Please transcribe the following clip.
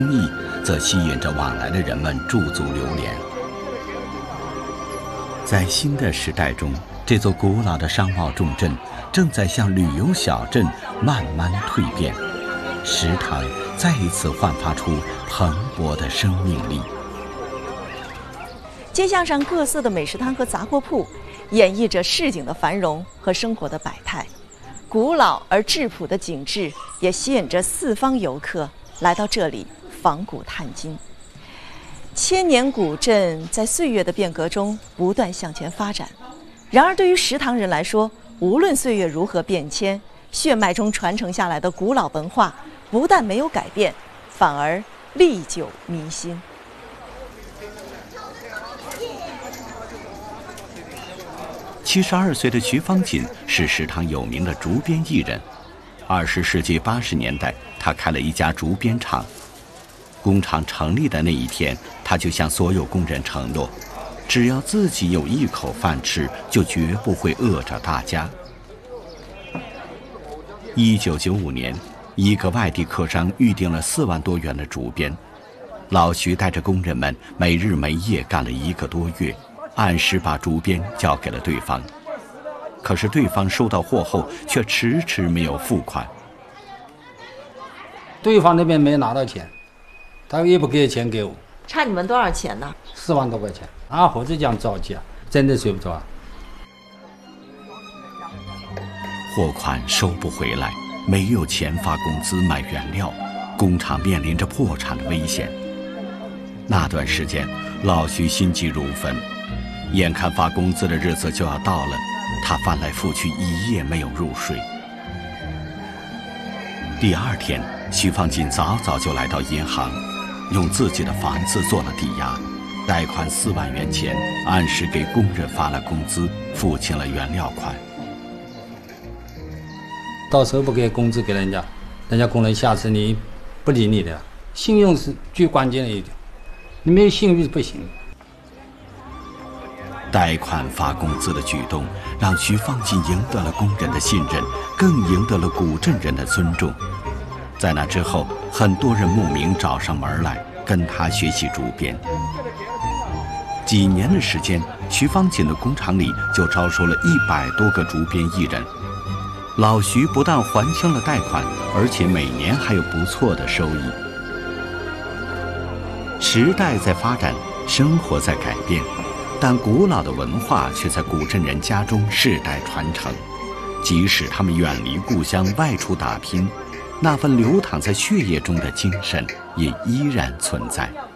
意则吸引着往来的人们驻足流连。在新的时代中，这座古老的商贸重镇正在向旅游小镇慢慢蜕变，食堂再一次焕发出蓬勃的生命力。 街巷上各色的美食摊和杂货铺，演绎着市井的繁荣和生活的百态。古老而质朴的景致也吸引着四方游客来到这里访古探今。千年古镇在岁月的变革中不断向前发展，然而对于食堂人来说，无论岁月如何变迁，血脉中传承下来的古老文化不但没有改变，反而历久弥新。 72岁的徐方锦是食堂有名的竹编艺人。20世纪80年代，他开了一家竹编厂。工厂成立的那一天，他就向所有工人承诺，只要自己有一口饭吃，就绝不会饿着大家。1995年，一个外地客商预定了4万多元的竹编，老徐带着工人们没日没夜干了1个多月，按时把竹编交给了对方。可是对方收到货后却迟迟没有付款。 对方那边没拿到钱，他也不给钱给我。 差你们多少钱呢 ？4万多块钱。啊，或者讲着急啊，真的睡不着啊。 货款收不回来，没有钱发工资买原料，工厂面临着破产的危险。那段时间，老徐心急如焚，眼看发工资的日子就要到了，他翻来覆去一夜没有入睡。第2天，徐方锦早就来到银行，用自己的房子做了抵押，贷款4万元钱，按时给工人发了工资，付清了原料款。 到时候不给工资给人家，人家工人下次你不理你的。信用是最关键的一点，你没有信誉不行。 贷款发工资的举动让徐方锦赢得了工人的信任，更赢得了古镇人的尊重。在那之后，很多人慕名找上门来跟他学习竹编。几年的时间，徐方锦的工厂里就招收了100多个竹编艺人。老徐不但还清了贷款，而且每年还有不错的收益。时代在发展，生活在改变，但古老的文化却在古镇人家中世代传承。即使他们远离故乡外出打拼，那份流淌在血液中的精神也依然存在。